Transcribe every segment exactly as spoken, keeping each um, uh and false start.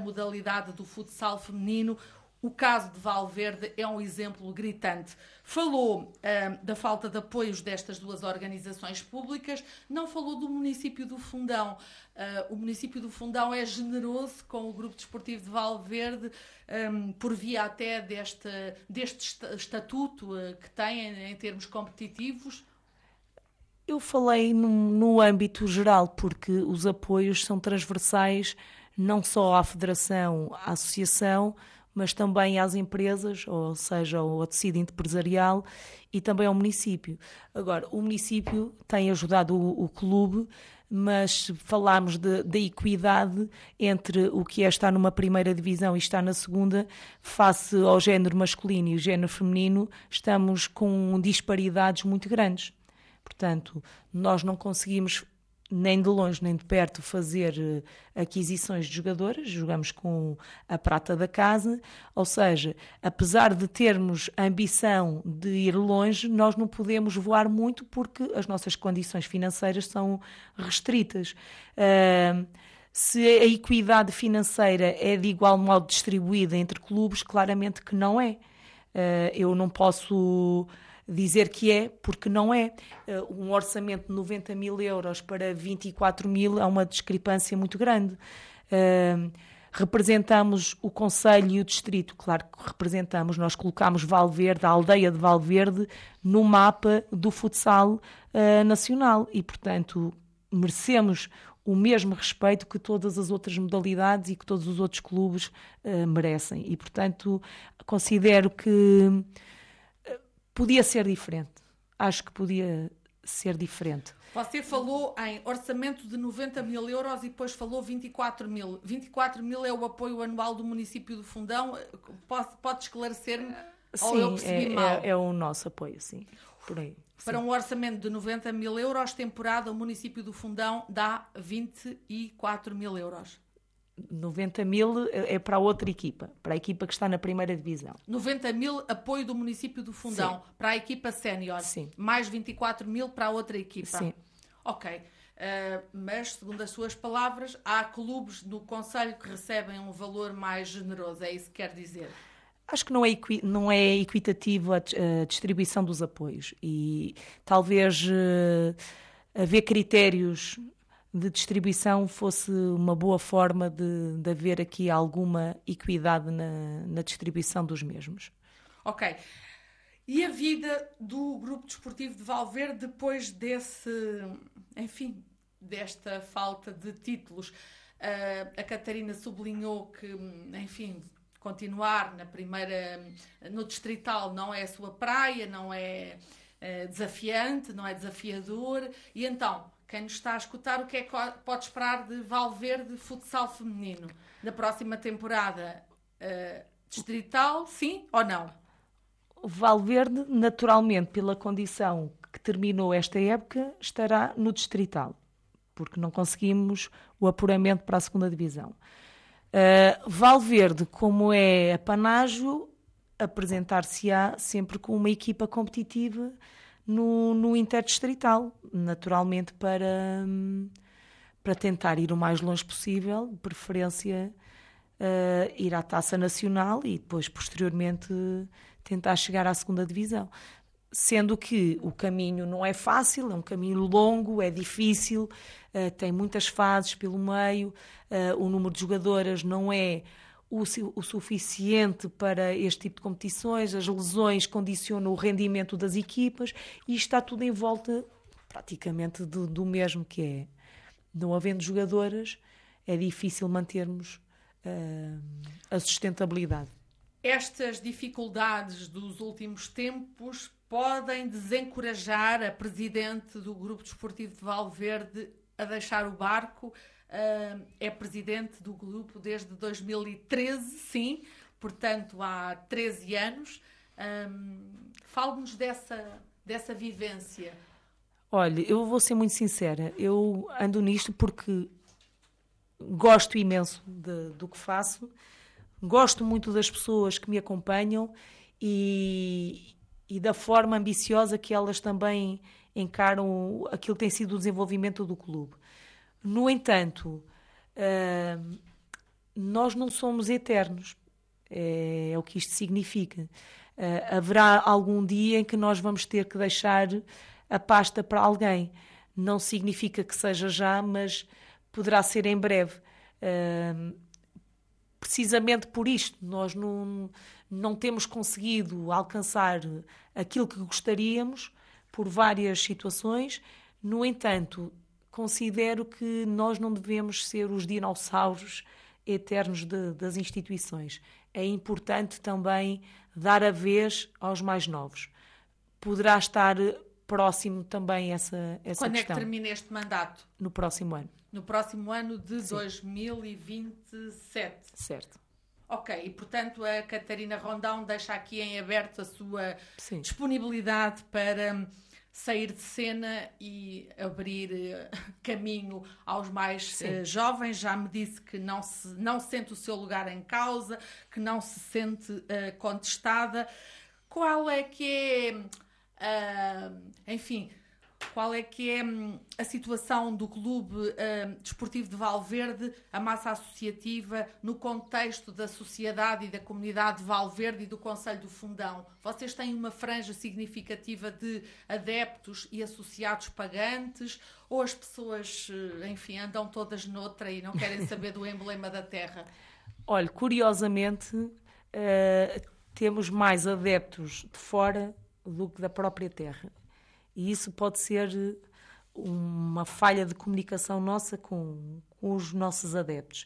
modalidade do futsal feminino. O caso de Valverde é um exemplo gritante. Falou uh, da falta de apoios destas duas organizações públicas, não falou do município do Fundão. Uh, o município do Fundão é generoso com o Grupo Desportivo de Valverde, um, por via até deste, deste estatuto uh, que tem em, em termos competitivos. Eu falei no, no âmbito geral, porque os apoios são transversais não só à Federação, à Associação, mas também às empresas, ou seja, ao tecido empresarial e também ao município. Agora, o município tem ajudado o, o clube, mas se falarmos da equidade entre o que é estar numa primeira divisão e estar na segunda, face ao género masculino e o género feminino, estamos com disparidades muito grandes. Portanto, nós não conseguimos nem de longe nem de perto fazer aquisições de jogadoras, jogamos com a prata da casa, ou seja, apesar de termos a ambição de ir longe, nós não podemos voar muito porque as nossas condições financeiras são restritas. Uh, se a equidade financeira é de igual modo distribuída entre clubes, claramente que não é. Uh, eu não posso dizer que é, porque não é. Uh, um orçamento de noventa mil euros para vinte e quatro mil é uma discrepância muito grande. Uh, representamos o concelho e o distrito, claro que representamos, nós colocamos Valverde, a aldeia de Valverde, no mapa do futsal uh, nacional e, portanto, merecemos o mesmo respeito que todas as outras modalidades e que todos os outros clubes uh, merecem. E, portanto, considero que podia ser diferente. Acho que podia ser diferente. Você falou em orçamento de noventa mil euros e depois falou vinte e quatro mil. vinte e quatro mil é o apoio anual do município do Fundão. Pode, pode esclarecer-me? Sim, ou eu percebi é, mal? É, é o nosso apoio, sim. Por aí. Para sim. um orçamento de noventa mil euros, temporada, o município do Fundão dá vinte e quatro mil euros. noventa mil é para a outra equipa, para a equipa que está na primeira divisão. noventa mil apoio do município do Fundão, sim, para a equipa sénior. Sim. Mais vinte e quatro mil para a outra equipa. Sim. Ok. Uh, mas, segundo as suas palavras, há clubes no concelho que recebem um valor mais generoso. É isso que quer dizer? Acho que não é, equi- não é equitativo a, a distribuição dos apoios. E talvez uh, haver critérios de distribuição fosse uma boa forma de, de haver aqui alguma equidade na, na distribuição dos mesmos. Ok. E a vida do Grupo Desportivo de Valverde depois desse, enfim, desta falta de títulos? Uh, a Catarina sublinhou que, enfim, continuar na primeira, no distrital não é a sua praia, não é uh, desafiante, não é desafiador, e então, quem nos está a escutar, o que é que pode esperar de Valverde futsal feminino na próxima temporada? Uh, distrital, sim ou não? O Valverde, naturalmente, pela condição que terminou esta época, estará no distrital, porque não conseguimos o apuramento para a segunda divisão. Uh, Valverde, como é apanágio, apresentar-se-á sempre com uma equipa competitiva no, no interdistrital, naturalmente para, para tentar ir o mais longe possível, de preferência uh, ir à Taça Nacional e depois, posteriormente, tentar chegar à segunda divisão. Sendo que o caminho não é fácil, é um caminho longo, é difícil, uh, tem muitas fases pelo meio, uh, o número de jogadoras não é o, o suficiente para este tipo de competições, as lesões condicionam o rendimento das equipas e está tudo em volta praticamente do, do mesmo, que é, não havendo jogadoras, é difícil mantermos uh, a sustentabilidade. Estas dificuldades dos últimos tempos podem desencorajar a presidente do Grupo Desportivo de Valverde a deixar o barco. Uh, é presidente do grupo desde dois mil e treze, sim, portanto há treze anos. Um, Fale-nos dessa, dessa vivência. Olha, eu vou ser muito sincera, eu ando nisto porque gosto imenso de, do que faço, gosto muito das pessoas que me acompanham e, e da forma ambiciosa que elas também encaram aquilo que tem sido o desenvolvimento do clube. No entanto, uh, nós não somos eternos, é, é o que isto significa. Uh, haverá algum dia em que nós vamos ter que deixar a pasta para alguém. Não significa que seja já, mas poderá ser em breve. Uh, precisamente por isto, nós não, não temos conseguido alcançar aquilo que gostaríamos por várias situações. No entanto, considero que nós não devemos ser os dinossauros eternos de, das instituições. É importante também dar a vez aos mais novos. Poderá estar próximo também essa, essa Quando questão. Quando é que termina este mandato? No próximo ano. No próximo ano de Sim. dois mil e vinte e sete. Certo. Ok, e portanto a Catarina Rondão deixa aqui em aberto a sua Sim. disponibilidade para sair de cena e abrir uh, caminho aos mais uh, jovens. Já me disse que não, se, não sente o seu lugar em causa, que não se sente uh, contestada. Qual é que é, uh, enfim, qual é que é um, a situação do Clube uh, Desportivo de Valverde, a massa associativa, no contexto da sociedade e da comunidade de Valverde e do Concelho do Fundão? Vocês têm uma franja significativa de adeptos e associados pagantes, ou as pessoas, enfim, andam todas noutra e não querem saber do emblema da terra? Olha, curiosamente, uh, temos mais adeptos de fora do que da própria terra. E isso pode ser uma falha de comunicação nossa com, com os nossos adeptos.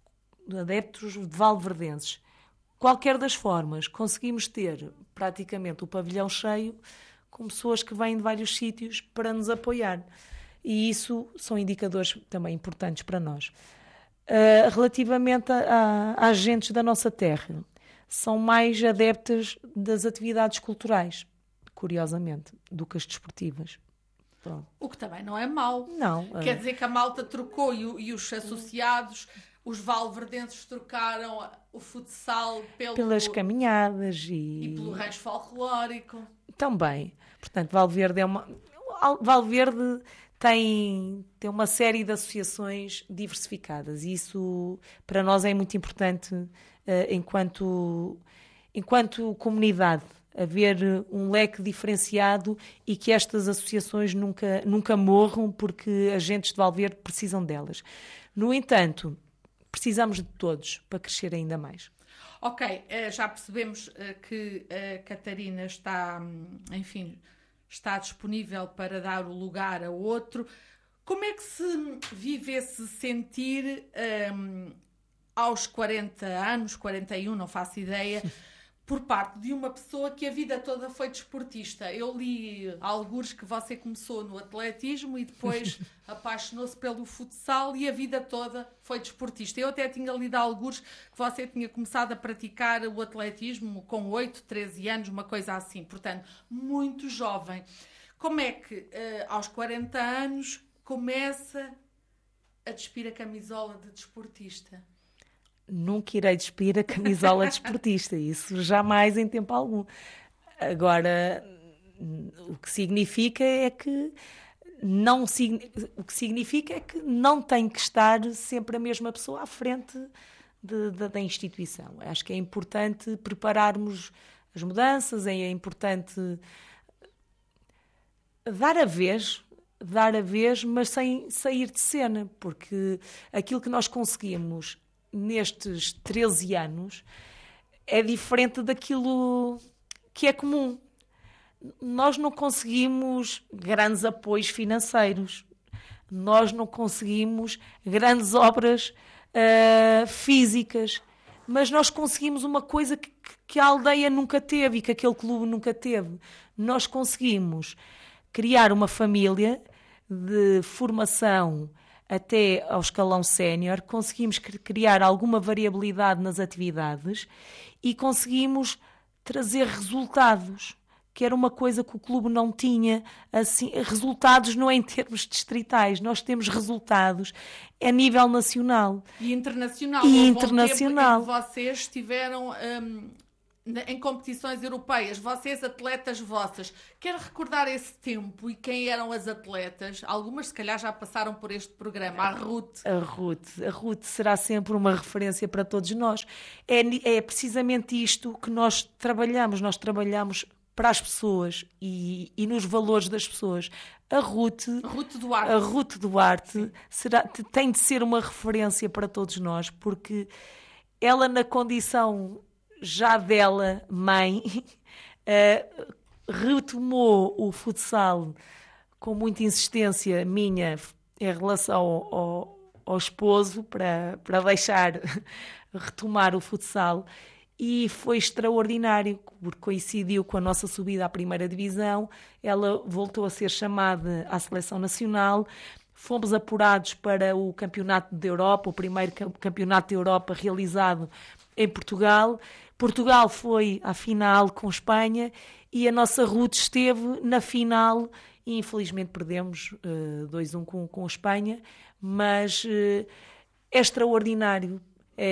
Adeptos de valverdenses. Qualquer das formas, conseguimos ter praticamente o pavilhão cheio com pessoas que vêm de vários sítios para nos apoiar. E isso são indicadores também importantes para nós. Uh, relativamente a, a agentes da nossa terra, são mais adeptas das atividades culturais, curiosamente, do que as desportivas. Pronto. O que também não é mau. Não. Quer dizer que a malta trocou e, e os associados, os valverdenses, trocaram o futsal pelo, pelas caminhadas e... e pelo rancho folclórico. Também. Portanto, Valverde é uma... Valverde tem, tem uma série de associações diversificadas e isso para nós é muito importante uh, enquanto, enquanto comunidade. Haver um leque diferenciado e que estas associações nunca, nunca morram porque agentes de Valverde precisam delas. No entanto, precisamos de todos para crescer ainda mais. Ok, já percebemos que a Catarina está, enfim, está disponível para dar o lugar a outro. Como é que se vive esse sentir um, aos quarenta anos, quarenta e um, não faço ideia, por parte de uma pessoa que a vida toda foi desportista? Eu li algures que você começou no atletismo e depois apaixonou-se pelo futsal e a vida toda foi desportista. Eu até tinha lido algures que você tinha começado a praticar o atletismo com oito, treze anos, uma coisa assim. Portanto, muito jovem. Como é que, uh, aos quarenta anos, começa a despir a camisola de desportista? Nunca irei despir a camisola desportista, isso jamais em tempo algum. Agora, o que significa é que não o que significa é que não tem que estar sempre a mesma pessoa à frente de, de, da instituição. Acho que é importante prepararmos as mudanças, é importante dar a vez, dar a vez, mas sem sair de cena, porque aquilo que nós conseguimos nestes treze anos é diferente daquilo que é comum. Nós não conseguimos grandes apoios financeiros, nós não conseguimos grandes obras uh, físicas, mas nós conseguimos uma coisa que, que a aldeia nunca teve e que aquele clube nunca teve. Nós conseguimos criar uma família de formação até ao escalão sénior, conseguimos criar alguma variabilidade nas atividades e conseguimos trazer resultados, que era uma coisa que o clube não tinha. Assim, resultados não é em termos distritais, nós temos resultados a nível nacional. E internacional. E internacional. Vocês tiveram... Um... em competições europeias, vocês atletas vossas, quero recordar esse tempo e quem eram as atletas? Algumas se calhar já passaram por este programa. A Ruth. A Ruth, a Ruth será sempre uma referência para todos nós. É, é precisamente isto que nós trabalhamos, nós trabalhamos para as pessoas e, e nos valores das pessoas. A Ruth, Ruth Duarte, a Ruth Duarte será, tem de ser uma referência para todos nós, porque ela, na condição já dela, mãe, uh, retomou o futsal com muita insistência minha em relação ao, ao, ao esposo para, para deixar retomar o futsal, e foi extraordinário, porque coincidiu com a nossa subida à primeira divisão. Ela voltou a ser chamada à seleção nacional, fomos apurados para o Campeonato da Europa, o primeiro Campeonato da Europa realizado em Portugal. Portugal foi à final com Espanha e a nossa Ruth esteve na final e infelizmente perdemos uh, dois a um com, com a Espanha, mas uh, é extraordinário,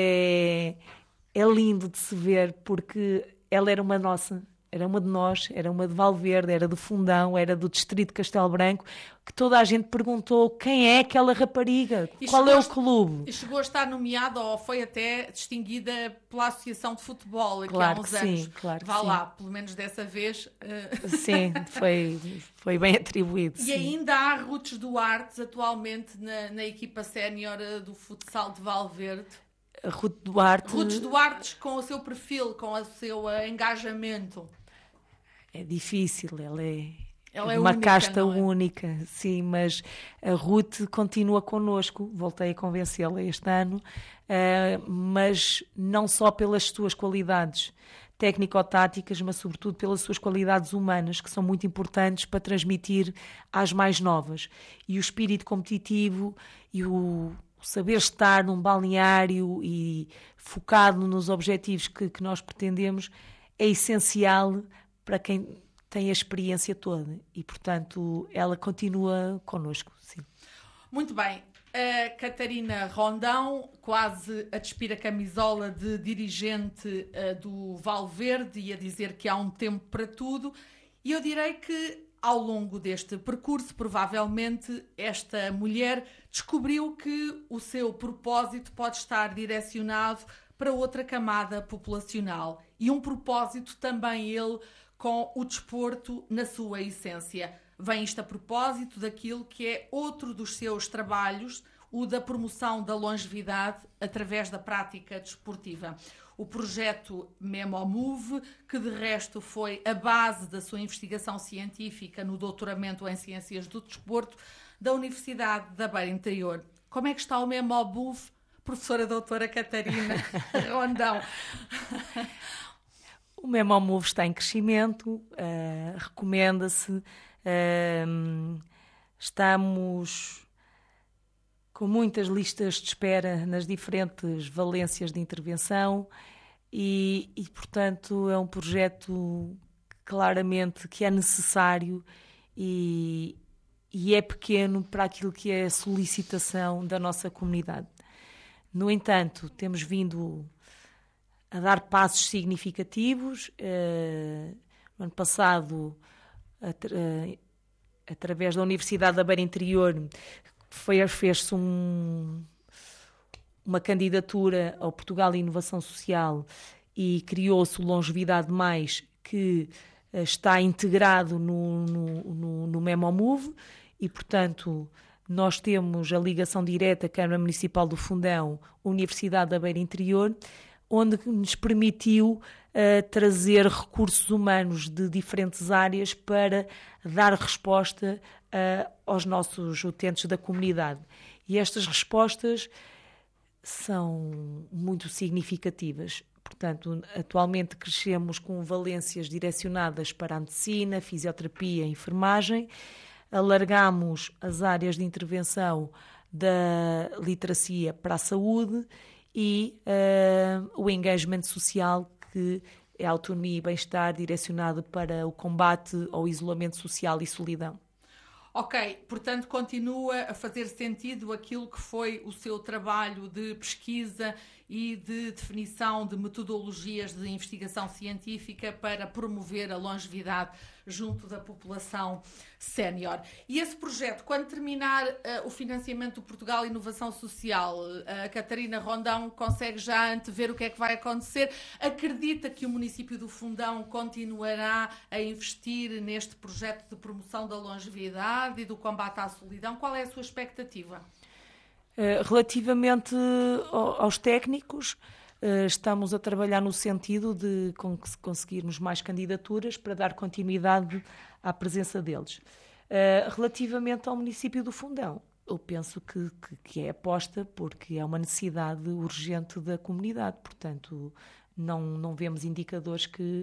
é, é lindo de se ver, porque ela era uma nossa, era uma de nós, era uma de Valverde, era do Fundão, era do distrito de Castelo Branco, que toda a gente perguntou quem é aquela rapariga, e qual é o a, clube. E chegou a estar nomeada ou foi até distinguida pela Associação de Futebol aqui claro há uns que anos. Sim, claro que Vá sim. lá, pelo menos dessa vez. Uh... Sim, foi, foi bem atribuído. E sim. ainda há Ruths Duarte atualmente na, na equipa sénior do futsal de Valverde. A Ruth Duarte... Ruths Duarte com o seu perfil, com o seu uh, engajamento. É difícil, ela é, ela é uma única, casta é? única, sim, mas a Ruth continua connosco, voltei a convencê-la este ano, uh, mas não só pelas suas qualidades técnico-táticas, mas sobretudo pelas suas qualidades humanas, que são muito importantes para transmitir às mais novas. E o espírito competitivo e o, o saber estar num balneário e focado nos objetivos que, que nós pretendemos é essencial para quem tem a experiência toda e, portanto, ela continua connosco, sim. Muito bem. A Catarina Rondão, quase a despir a camisola de dirigente uh, do Valverde e a dizer que há um tempo para tudo, e eu direi que ao longo deste percurso, provavelmente, esta mulher descobriu que o seu propósito pode estar direcionado para outra camada populacional e um propósito também ele com o desporto na sua essência. Vem isto a propósito daquilo que é outro dos seus trabalhos, o da promoção da longevidade através da prática desportiva. O projeto MemoMove, que de resto foi a base da sua investigação científica no doutoramento em Ciências do Desporto da Universidade da Beira Interior. Como é que está o MemoMove, professora doutora Catarina Rondão? O MemoMove está em crescimento, uh, recomenda-se, uh, estamos com muitas listas de espera nas diferentes valências de intervenção e, e, portanto, é um projeto claramente que é necessário e, e é pequeno para aquilo que é a solicitação da nossa comunidade. No entanto, temos vindo a dar passos significativos. Uh, no ano passado, atra- uh, através da Universidade da Beira Interior, foi, fez-se um, uma candidatura ao Portugal Inovação Social e criou-se o Longevidade Mais, que uh, está integrado no, no, no, no MemoMove e, portanto, nós temos a ligação direta à Câmara Municipal do Fundão, Universidade da Beira Interior, onde nos permitiu uh, trazer recursos humanos de diferentes áreas para dar resposta uh, aos nossos utentes da comunidade. E estas respostas são muito significativas. Portanto, atualmente crescemos com valências direcionadas para a medicina, fisioterapia e enfermagem. Alargamos as áreas de intervenção da literacia para a saúde e uh, o engagement social, que é a autonomia e bem-estar direcionado para o combate ao isolamento social e solidão. Ok, portanto continua a fazer sentido aquilo que foi o seu trabalho de pesquisa e de definição de metodologias de investigação científica para promover a longevidade junto da população sénior. E esse projeto, quando terminar uh, o financiamento do Portugal Inovação Social, uh, a Catarina Rondão consegue já antever o que é que vai acontecer? Acredita que o município do Fundão continuará a investir neste projeto de promoção da longevidade e do combate à solidão? Qual é a sua expectativa? Uh, relativamente aos técnicos, Uh, estamos a trabalhar no sentido de conseguirmos mais candidaturas para dar continuidade à presença deles. Uh, relativamente ao município do Fundão, eu penso que, que, que é aposta, porque é uma necessidade urgente da comunidade, portanto não, não vemos indicadores que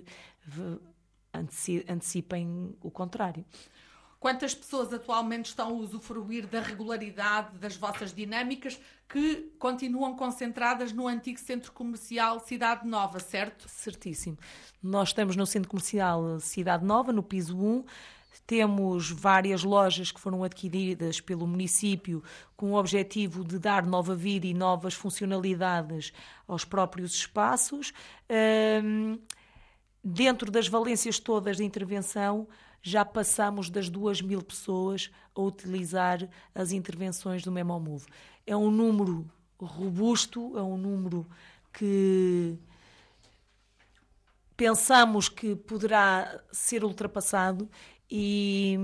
antecipem o contrário. Quantas pessoas atualmente estão a usufruir da regularidade das vossas dinâmicas que continuam concentradas no antigo centro comercial Cidade Nova, certo? Certíssimo. Nós estamos no centro comercial Cidade Nova, no piso um. Temos várias lojas que foram adquiridas pelo município com o objetivo de dar nova vida e novas funcionalidades aos próprios espaços. Um, dentro das valências todas de intervenção, já passamos das duas mil pessoas a utilizar as intervenções do MemoMove. É um número robusto, é um número que pensamos que poderá ser ultrapassado e,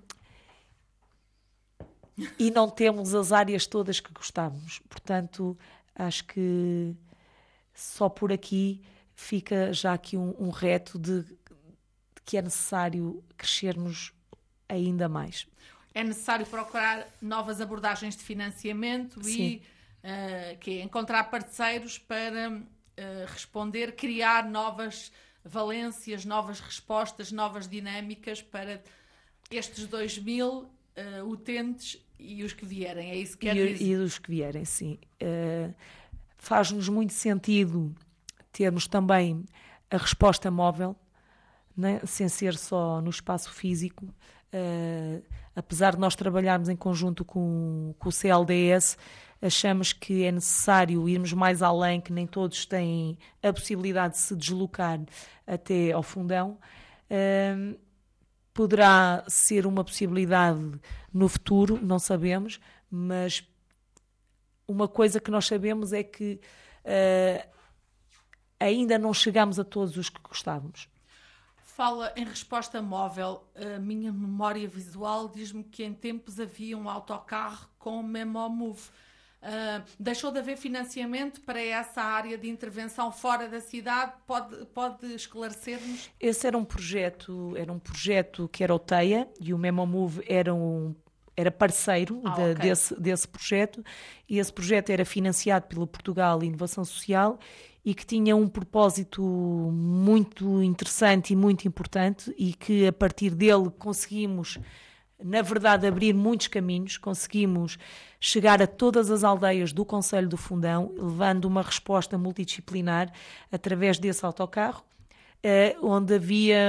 e não temos as áreas todas que gostávamos. Portanto, acho que só por aqui fica já aqui um, um reto de que é necessário crescermos ainda mais. É necessário procurar novas abordagens de financiamento Sim. e uh, que é encontrar parceiros para uh, responder, criar novas valências, novas respostas, novas dinâmicas para estes dois mil uh, utentes e os que vierem. É isso que quer e, dizer? E os que vierem, sim. Uh, faz-nos muito sentido termos também a resposta móvel, né? Sem ser só no espaço físico. Uh, apesar de nós trabalharmos em conjunto com, com o C L D S, achamos que é necessário irmos mais além, que nem todos têm a possibilidade de se deslocar até ao Fundão. Uh, poderá ser uma possibilidade no futuro, não sabemos, mas uma coisa que nós sabemos é que uh, ainda não chegamos a todos os que gostávamos. Fala em resposta móvel. A minha memória visual diz-me que em tempos havia um autocarro com MemoMove. Uh, deixou de haver financiamento para essa área de intervenção fora da cidade? Pode, pode esclarecer-nos? Esse era um projeto, era um projeto que era o TEIA e o MemoMove era um era parceiro ah, de, okay. desse, desse projeto, e esse projeto era financiado pelo Portugal Inovação Social e que tinha um propósito muito interessante e muito importante, e que a partir dele conseguimos, na verdade, abrir muitos caminhos, conseguimos chegar a todas as aldeias do Concelho do Fundão, levando uma resposta multidisciplinar através desse autocarro, eh, onde havia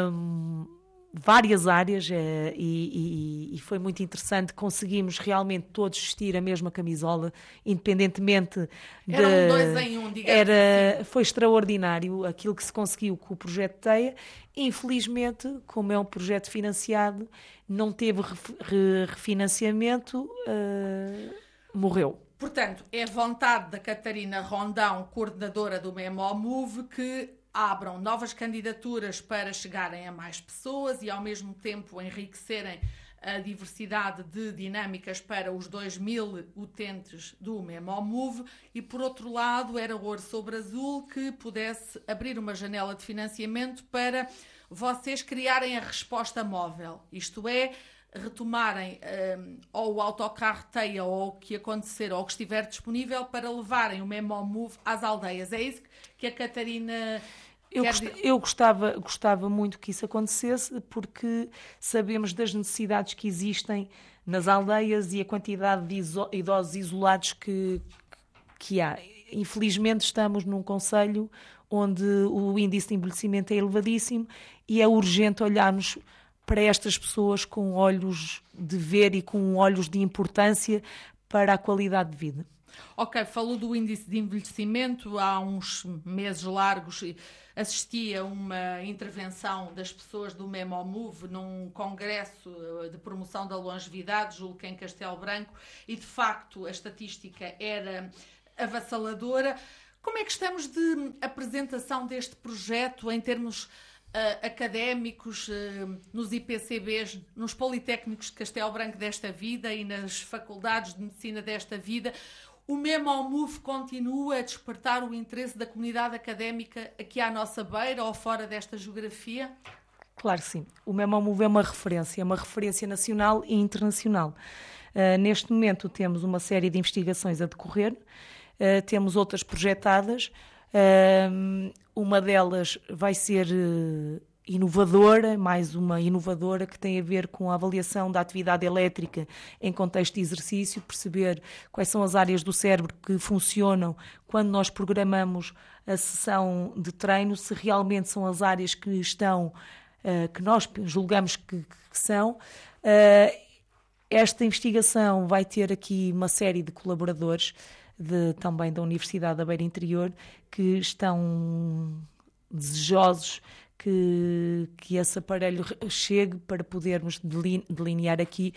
várias áreas, eh, e, e, e foi muito interessante. Conseguimos realmente todos vestir a mesma camisola, independentemente de... Era um dois em um, digamos era, assim. Foi extraordinário aquilo que se conseguiu com o projeto TEIA. Infelizmente, como é um projeto financiado, não teve re, refinanciamento, uh, morreu. Portanto, é vontade da Catarina Rondão, coordenadora do MemoMove, que abram novas candidaturas para chegarem a mais pessoas e, ao mesmo tempo, enriquecerem a diversidade de dinâmicas para os dois mil utentes do MemoMove. E, por outro lado, era ouro sobre azul que pudesse abrir uma janela de financiamento para vocês criarem a resposta móvel. Isto é, retomarem um, ou o autocarro TEIA ou o que acontecer ou o que estiver disponível para levarem o MemoMove às aldeias. É isso que a Catarina... Eu, gost, eu gostava, gostava muito que isso acontecesse, porque sabemos das necessidades que existem nas aldeias e a quantidade de iso, idosos isolados que, que há. Infelizmente estamos num concelho onde o índice de envelhecimento é elevadíssimo e é urgente olharmos para estas pessoas com olhos de ver e com olhos de importância para a qualidade de vida. Ok, falou do índice de envelhecimento. Há uns meses largos assisti a uma intervenção das pessoas do Memomove num congresso de promoção da longevidade, julgo que em Castelo Branco, e de facto a estatística era avassaladora. Como é que estamos de apresentação deste projeto em termos uh, académicos, uh, nos I P C Bs, nos Politécnicos de Castelo Branco desta vida e nas faculdades de medicina desta vida? O Memomove continua a despertar o interesse da comunidade académica aqui à nossa beira ou fora desta geografia? Claro que sim. O Memomove é uma referência, é uma referência nacional e internacional. Uh, neste momento temos uma série de investigações a decorrer, uh, temos outras projetadas. Uh, uma delas vai ser uh, inovadora, mais uma inovadora que tem a ver com a avaliação da atividade elétrica em contexto de exercício, perceber quais são as áreas do cérebro que funcionam quando nós programamos a sessão de treino, se realmente são as áreas que estão, uh, que nós julgamos que, que são. Uh, esta investigação vai ter aqui uma série de colaboradores de, também da Universidade da Beira Interior que estão desejosos Que, que esse aparelho chegue para podermos delinear aqui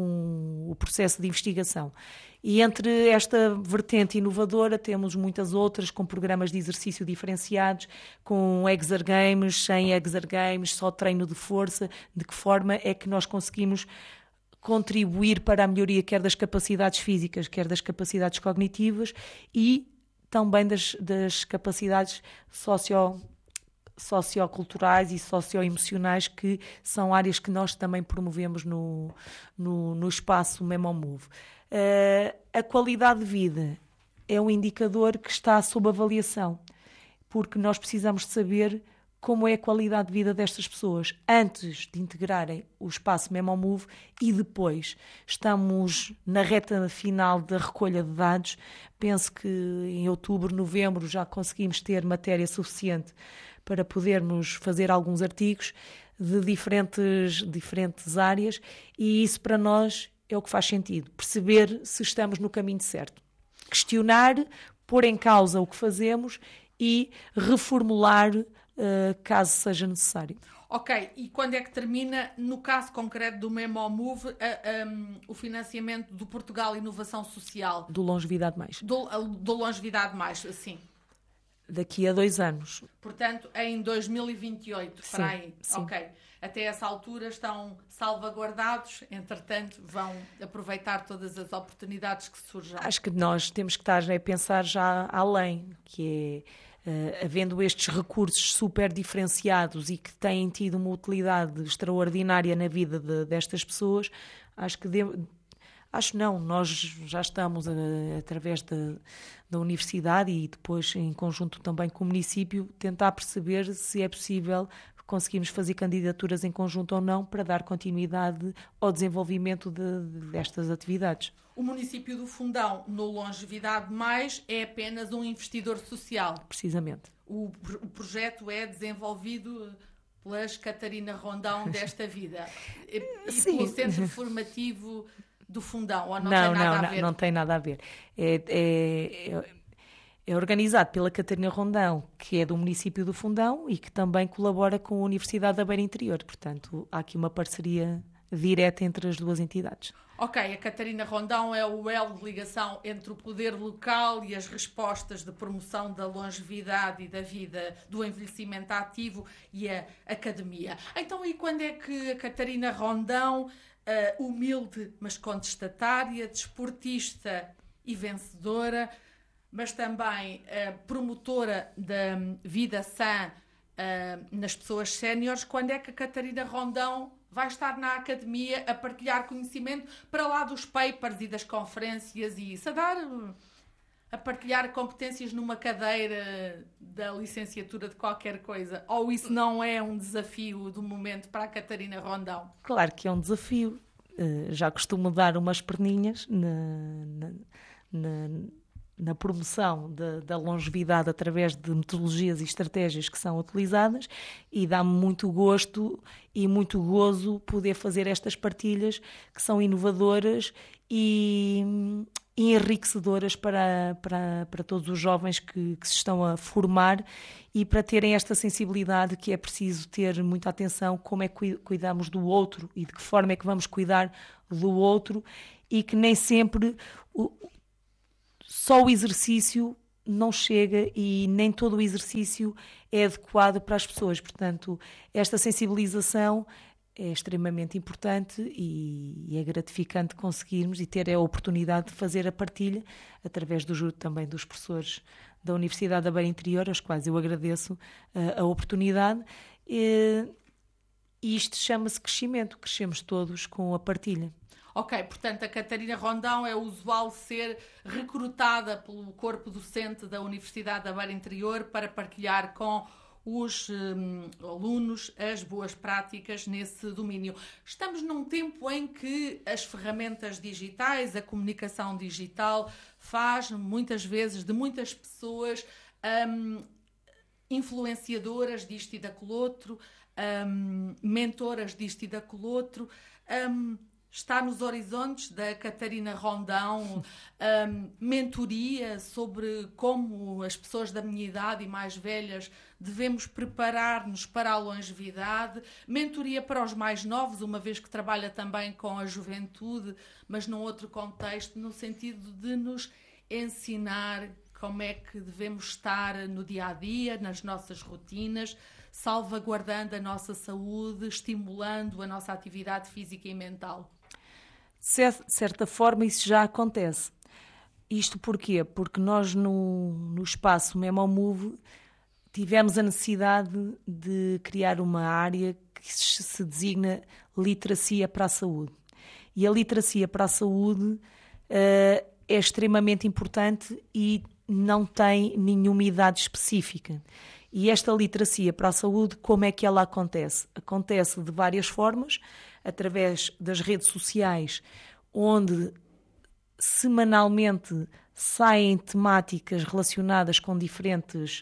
um, o processo de investigação. E entre esta vertente inovadora temos muitas outras, com programas de exercício diferenciados, com exergames, sem exergames, só treino de força. De que forma é que nós conseguimos contribuir para a melhoria quer das capacidades físicas, quer das capacidades cognitivas e também das, das capacidades socio socioculturais e socioemocionais, que são áreas que nós também promovemos no, no, no espaço Memomove. Uh, a qualidade de vida é um indicador que está sob avaliação, porque nós precisamos de saber como é a qualidade de vida destas pessoas antes de integrarem o espaço Memomove e depois. Estamos na reta final da recolha de dados. Penso que em outubro, novembro já conseguimos ter matéria suficiente para podermos fazer alguns artigos de diferentes, diferentes áreas, e isso para nós é o que faz sentido, perceber se estamos no caminho certo. Questionar, pôr em causa o que fazemos e reformular uh, caso seja necessário. Ok, e quando é que termina, no caso concreto do Memomove, a, um, o financiamento do Portugal Inovação Social? Do Longevidade Mais. Do, do Longevidade Mais, sim. Daqui a dois anos. Portanto, em dois mil e vinte e oito, sim, para aí. Sim. Ok. Até essa altura estão salvaguardados, entretanto vão aproveitar todas as oportunidades que surjam. Acho que nós temos que estar a pensar já além, que é, uh, havendo estes recursos super diferenciados e que têm tido uma utilidade extraordinária na vida de, destas pessoas, acho que devo, Acho não, nós já estamos, a, através da, da universidade e depois em conjunto também com o município, tentar perceber se é possível conseguirmos fazer candidaturas em conjunto ou não para dar continuidade ao desenvolvimento de, de, destas atividades. O município do Fundão, no Longevidade Mais, é apenas um investidor social. Precisamente. O, o projeto é desenvolvido pelas Catarina Rondão desta vida e, e pelo Centro Formativo do Fundão, ou não, não tem nada não, a ver? Não, não tem nada a ver. É, é, é, é organizado pela Catarina Rondão, que é do município do Fundão e que também colabora com a Universidade da Beira Interior. Portanto, há aqui uma parceria direta entre as duas entidades. Ok, a Catarina Rondão é o elo de ligação entre o poder local e as respostas de promoção da longevidade e da vida, do envelhecimento ativo e a academia. Então, e quando é que a Catarina Rondão, Uh, humilde, mas contestatária, desportista e vencedora, mas também uh, promotora da vida sã uh, nas pessoas séniores, quando é que a Catarina Rondão vai estar na academia a partilhar conhecimento para lá dos papers e das conferências e isso, a dar, a partilhar competências numa cadeira da licenciatura de qualquer coisa? Ou isso não é um desafio do momento para a Catarina Rondão? Claro que é um desafio. Uh, já costumo dar umas perninhas na, na, na, na promoção de, da longevidade através de metodologias e estratégias que são utilizadas, e dá-me muito gosto e muito gozo poder fazer estas partilhas que são inovadoras e, enriquecedoras para, para, para todos os jovens que, que se estão a formar e para terem esta sensibilidade que é preciso ter muita atenção como é que cuidamos do outro e de que forma é que vamos cuidar do outro, e que nem sempre o, só o exercício não chega e nem todo o exercício é adequado para as pessoas. Portanto, esta sensibilização é extremamente importante e, e é gratificante conseguirmos e ter a oportunidade de fazer a partilha através do ajuda também dos professores da Universidade da Beira Interior, aos quais eu agradeço uh, a oportunidade. E, e isto chama-se crescimento, crescemos todos com a partilha. Ok, portanto, a Catarina Rondão é usual ser recrutada pelo corpo docente da Universidade da Beira Interior para partilhar com os hum, alunos as boas práticas nesse domínio. Estamos num tempo em que as ferramentas digitais, a comunicação digital, faz muitas vezes de muitas pessoas hum, influenciadoras disto e daquele outro, hum, mentoras disto e daquele outro. Hum, Está nos horizontes da Catarina Rondão um, mentoria sobre como as pessoas da minha idade e mais velhas devemos preparar-nos para a longevidade, mentoria para os mais novos, uma vez que trabalha também com a juventude, mas num outro contexto, no sentido de nos ensinar como é que devemos estar no dia-a-dia, nas nossas rotinas, salvaguardando a nossa saúde, estimulando a nossa atividade física e mental. De certa forma isso já acontece. Isto porquê? Porque nós no, no espaço MemoMove tivemos a necessidade de criar uma área que se designa literacia para a saúde. E a literacia para a saúde uh, é extremamente importante e não tem nenhuma idade específica. E esta literacia para a saúde, como é que ela acontece? Acontece de várias formas, através das redes sociais, onde semanalmente saem temáticas relacionadas com diferentes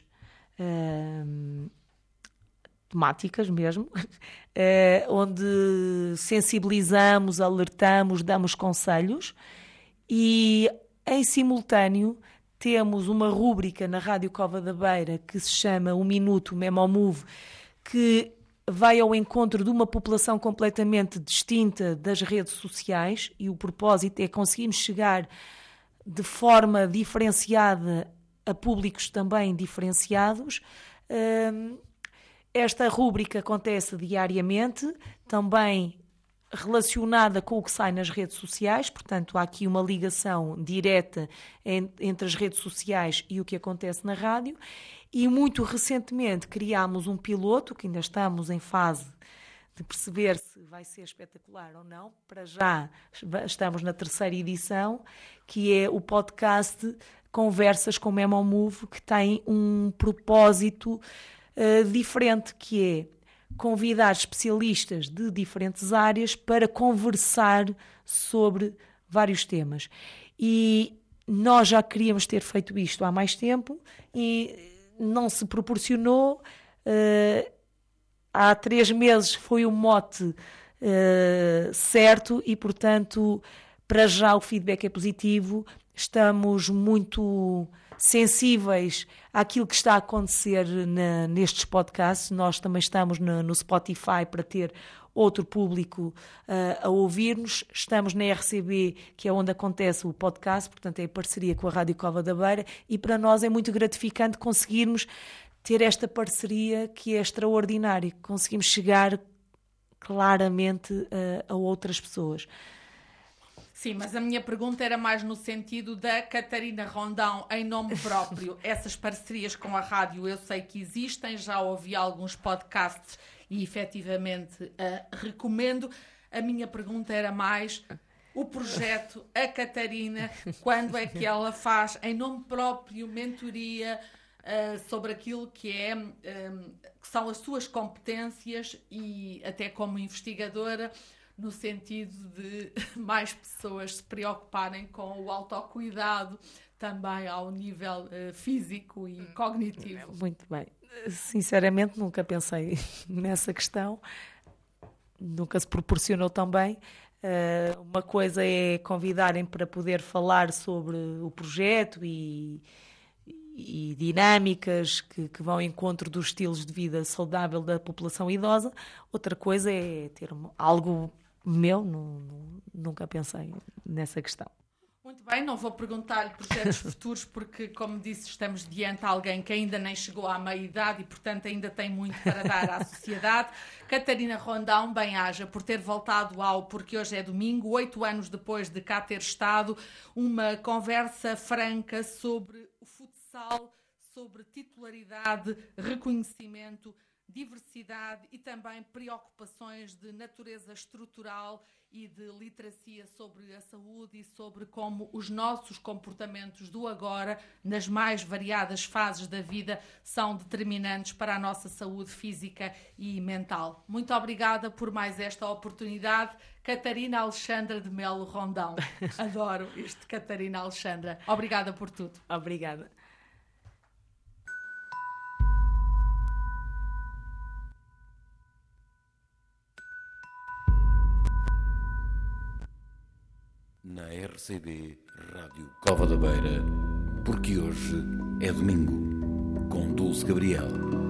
uh, temáticas mesmo, uh, onde sensibilizamos, alertamos, damos conselhos e, em simultâneo, temos uma rúbrica na Rádio Cova da Beira que se chama O Minuto MemoMove, que vai ao encontro de uma população completamente distinta das redes sociais, e o propósito é conseguirmos chegar de forma diferenciada a públicos também diferenciados. Esta rúbrica acontece diariamente, também relacionada com o que sai nas redes sociais, portanto há aqui uma ligação direta entre as redes sociais e o que acontece na rádio. E muito recentemente criámos um piloto, que ainda estamos em fase de perceber se vai ser espetacular ou não. Para já estamos na terceira edição, que é o podcast Conversas com MemoMove, que tem um propósito uh, diferente, que é convidar especialistas de diferentes áreas para conversar sobre vários temas. E nós já queríamos ter feito isto há mais tempo e não se proporcionou. Uh, há três meses foi o mote uh, certo e, portanto, para já o feedback é positivo. Estamos muito sensíveis àquilo que está a acontecer na, nestes podcasts. Nós também estamos no, no Spotify para ter outro público uh, a ouvir-nos. Estamos na R C B, que é onde acontece o podcast, portanto é em parceria com a Rádio Cova da Beira, e para nós é muito gratificante conseguirmos ter esta parceria que é extraordinária, conseguimos chegar claramente uh, a outras pessoas. Sim, mas a minha pergunta era mais no sentido da Catarina Rondão, em nome próprio. Essas parcerias com a rádio eu sei que existem, já ouvi alguns podcasts e efetivamente uh, recomendo. A minha pergunta era mais o projeto, a Catarina, quando é que ela faz em nome próprio mentoria uh, sobre aquilo que, é, um, que são as suas competências e até como investigadora, no sentido de mais pessoas se preocuparem com o autocuidado também ao nível uh, físico e cognitivo. Muito bem. Sinceramente, nunca pensei nessa questão. Nunca se proporcionou tão bem. Uh, uma coisa é convidarem para poder falar sobre o projeto e, e dinâmicas que, que vão ao encontro dos estilos de vida saudável da população idosa. Outra coisa é ter algo meu, não, não, nunca pensei nessa questão. Muito bem, não vou perguntar-lhe projetos futuros porque, como disse, estamos diante de alguém que ainda nem chegou à meia-idade e, portanto, ainda tem muito para dar à sociedade. Catarina Rondão, bem-aja por ter voltado ao Porque Hoje é Domingo, oito anos depois de cá ter estado, uma conversa franca sobre o futsal, sobre titularidade, reconhecimento, diversidade e também preocupações de natureza estrutural e de literacia sobre a saúde e sobre como os nossos comportamentos do agora, nas mais variadas fases da vida, são determinantes para a nossa saúde física e mental. Muito obrigada por mais esta oportunidade. Catarina Alexandra de Melo Rondão. Adoro este Catarina Alexandra. Obrigada por tudo. Obrigada. Na R C B Rádio Cova da Beira, Porque Hoje é Domingo, com Dulce Gabriel.